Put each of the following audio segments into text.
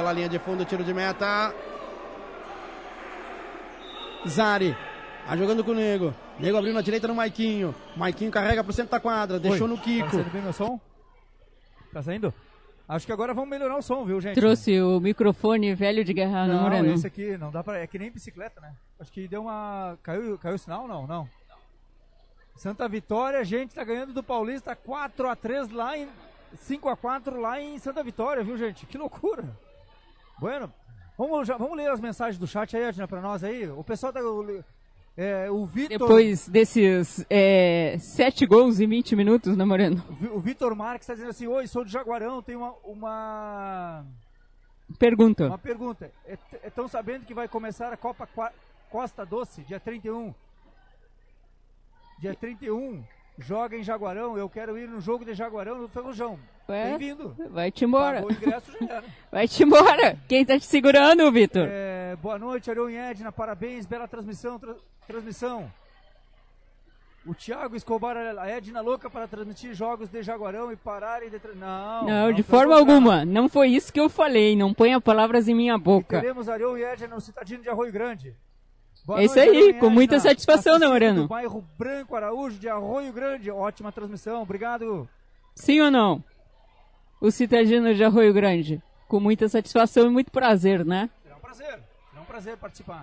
pela linha de fundo, tiro de meta. Zari. Vai jogando com o Nego. Nego abriu na direita no Maiquinho. Maiquinho carrega pro centro da quadra. Deixou no Kiko. Tá saindo bem meu som? Tá saindo? Acho que agora vamos melhorar o som, viu, gente? Trouxe o microfone velho de guerra, não, Moreno? Esse aqui não dá pra... É que nem bicicleta, né? Acho que deu uma... Caiu o sinal? Não. Santa Vitória, a gente tá ganhando do Paulista 4-3 lá em... 5-4 lá em Santa Vitória, viu, gente? Que loucura. Bueno, vamos ler as mensagens do chat aí, Edna, pra nós aí. O pessoal tá... o Vitor... Depois desses 7 gols em 20 minutos, né, Moreno? O Vitor Marques está dizendo assim: oi, sou de Jaguarão, tenho uma pergunta. Uma pergunta. Estão sabendo que vai começar a Copa Costa Doce, dia 31? Dia 31, joga em Jaguarão, eu quero ir no jogo de Jaguarão no Ferrujão. Bem-vindo. Vai-te embora. O ingresso já era. Vai-te embora. Quem tá te segurando, Vitor? Boa noite, Arion e Edna, parabéns, bela transmissão. O Thiago Escobar, a Edna louca para transmitir jogos de Jaguarão e pararem de... Não, de forma alguma. Não foi isso que eu falei. Não ponha palavras em minha boca. E teremos Arion e Edna no Citadino de Arroio Grande. Boa noite, isso aí, com muita satisfação, né, Moreno? Do bairro Branco Araújo de Arroio Grande. Ótima transmissão, obrigado. Sim ou não? O Citadino de Arroio Grande. Com muita satisfação e muito prazer, né? Será um prazer participar.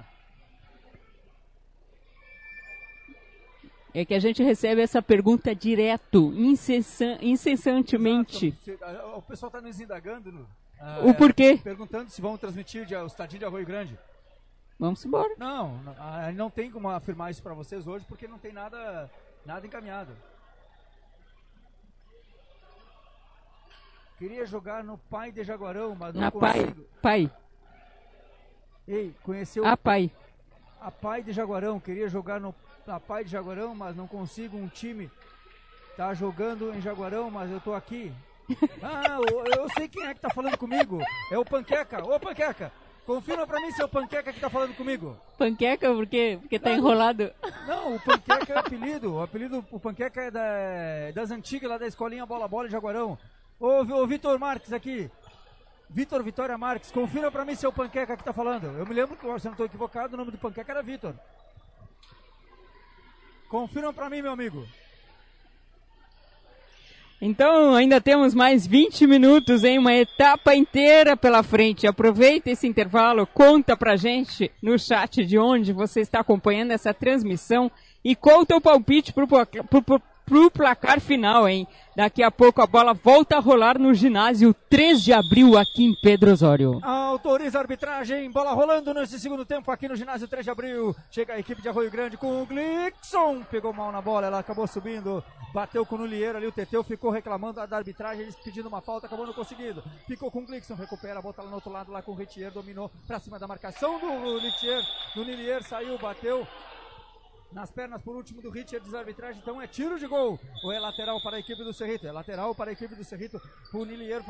É que a gente recebe essa pergunta direto, incessantemente. O pessoal está nos indagando. O porquê? Perguntando se vão transmitir o Citadino de Arroio Grande. Vamos embora. Não tem como afirmar isso para vocês hoje, porque não tem nada encaminhado. Queria jogar no Pai de Jaguarão, mas não consigo. Pai. Ei, conheceu... Pai. A Pai de Jaguarão, queria jogar na Pai de Jaguarão, mas não consigo um time. Tá jogando em Jaguarão, mas eu tô aqui. Eu sei quem é que tá falando comigo. É o Panqueca. Ô, Panqueca, confirma pra mim se é o Panqueca que tá falando comigo. Panqueca porque tá enrolado. Não, o Panqueca é apelido. O Panqueca é das antigas, lá da escolinha Bola de Jaguarão. Ô, Vitor Marques aqui. Vitor Vitória Marques, confirma pra mim se é o Panqueca que tá falando. Eu me lembro que, se eu não tô equivocado, o nome do Panqueca era Vitor. Confirma pra mim, meu amigo. Então, ainda temos mais 20 minutos, hein? Uma etapa inteira pela frente. Aproveita esse intervalo, conta pra gente no chat de onde você está acompanhando essa transmissão e qual o teu palpite pro placar final, hein? Daqui a pouco a bola volta a rolar no ginásio 3 de abril aqui em Pedro Osório. Autoriza a arbitragem, bola rolando nesse segundo tempo aqui no ginásio 3 de abril. Chega a equipe de Arroio Grande com o Glickson. Pegou mal na bola, ela acabou subindo. Bateu com o Nulieiro ali, o Teteu ficou reclamando da arbitragem, eles pedindo uma falta, acabou não conseguindo. Ficou com o Glickson, recupera, bota lá no outro lado, lá com o Retier, dominou pra cima da marcação do Retier. Do Nulieiro, saiu, bateu nas pernas por último do Richard, desarbitragem, então é tiro de gol, ou é lateral para a equipe do Cerrito, o Nilieiro